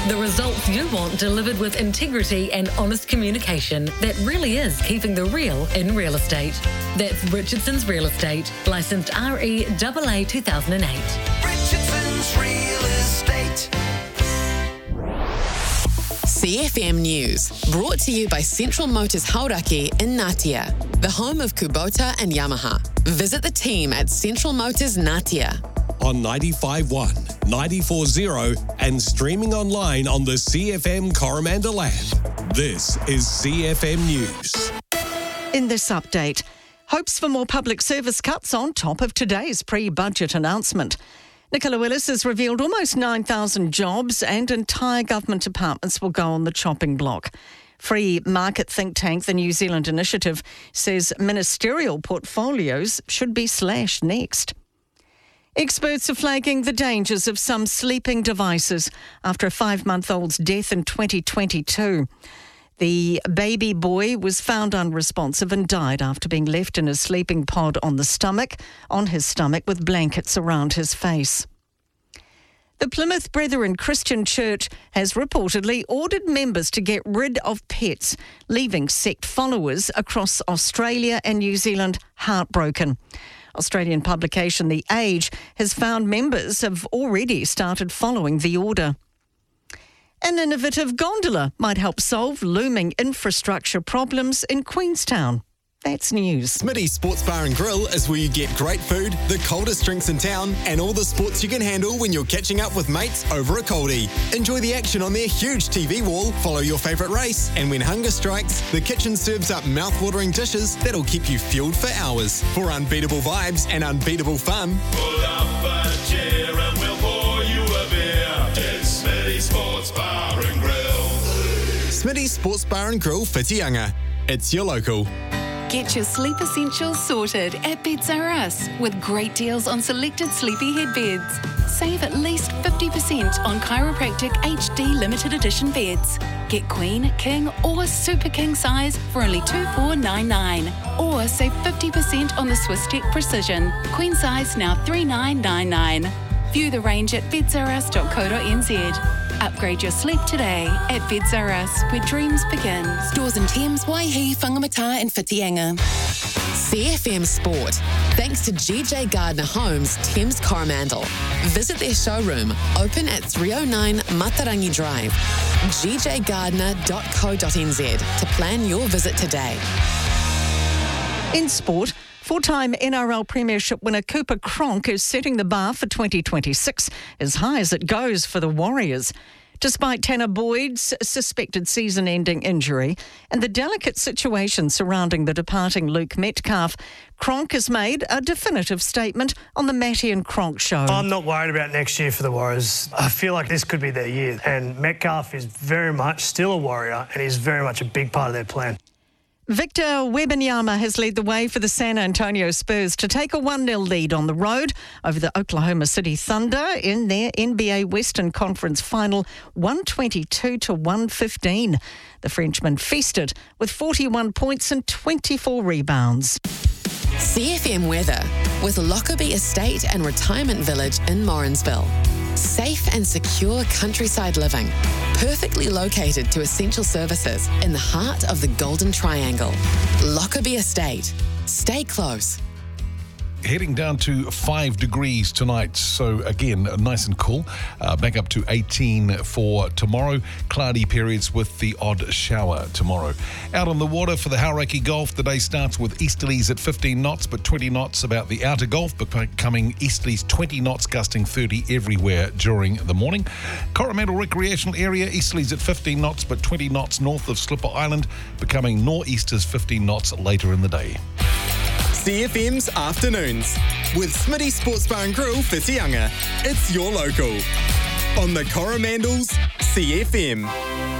The results you want delivered with integrity and honest communication that really is keeping the real in real estate. That's Richardson's Real Estate, licensed REAA 2008. Richardson's Real Estate. CFM News, brought to you by Central Motors Hauraki in Ngatea, the home of Kubota and Yamaha. Visit the team at Central Motors Ngatea. On 95.1, 94.0 and streaming online on the CFM Coromandel app. This is CFM News. In this update, hopes for more public service cuts on top of today's pre-budget announcement. Nicola Willis has revealed almost 9,000 jobs and entire government departments will go on the chopping block. Free market think tank, the New Zealand Initiative, says ministerial portfolios should be slashed next. Experts are flagging the dangers of some sleeping devices after a 5-month-old's death in 2022. The baby boy was found unresponsive and died after being left in a sleeping pod on his stomach with blankets around his face. The Plymouth Brethren Christian Church has reportedly ordered members to get rid of pets, leaving sect followers across Australia and New Zealand heartbroken. Australian publication The Age has found members have already started following the order. An innovative gondola might help solve looming infrastructure problems in Queenstown. That's news. Smitty's Sports Bar and Grill is where you get great food, the coldest drinks in town, and all the sports you can handle when you're catching up with mates over a coldie. Enjoy the action on their huge TV wall, follow your favourite race, and when hunger strikes, the kitchen serves up mouth-watering dishes that'll keep you fueled for hours. For unbeatable vibes and unbeatable fun, pull up a chair and we'll pour you a beer. It's Smitty's Sports Bar and Grill. Smitty's Sports Bar and Grill, Whitianga. It's your local. Get your sleep essentials sorted at Beds R Us with great deals on selected sleepy headbeds. Save at least 50% on Chiropractic HD limited edition beds. Get queen, king or super king size for only $2,499. Or save 50% on the Swisstech Precision. Queen size now $3,999. View the range at bedsrus.co.nz. Upgrade your sleep today at Beds R Us, where dreams begin. Stores in Thames, Waihi, Whangamata and Whitianga. CFM Sport, thanks to GJ Gardner Homes, Thames Coromandel. Visit their showroom, open at 309 Matarangi Drive. gjgardner.co.nz to plan your visit today. In sport, 4-time NRL Premiership winner Cooper Cronk is setting the bar for 2026 as high as it goes for the Warriors. Despite Tanner Boyd's suspected season-ending injury and the delicate situation surrounding the departing Luke Metcalf, Cronk has made a definitive statement on the Matty and Cronk show. I'm not worried about next year for the Warriors. I feel like this could be their year, and Metcalf is very much still a Warrior and he's very much a big part of their plan. Victor Wembanyama has led the way for the San Antonio Spurs to take a 1-0 lead on the road over the Oklahoma City Thunder in their NBA Western Conference final, 122-115. The Frenchman feasted with 41 points and 24 rebounds. CFM weather with Lockerbie Estate and Retirement Village in Morrinsville. Safe and secure countryside living, perfectly located to essential services in the heart of the Golden Triangle. Lockerbie Estate. Stay close. Heading down to 5 degrees tonight, so again, nice and cool. Back up to 18 for tomorrow. Cloudy periods with the odd shower tomorrow. Out on the water for the Hauraki Gulf, the day starts with easterlies at 15 knots, but 20 knots about the outer Gulf, becoming easterlies 20 knots, gusting 30 everywhere during the morning. Coromandel Recreational Area, easterlies at 15 knots, but 20 knots north of Slipper Island, becoming nor'easters 15 knots later in the day. CFM's Afternoons with Smitty Sports Bar and Grill, Whitianga. It's your local. On the Coromandel's CFM.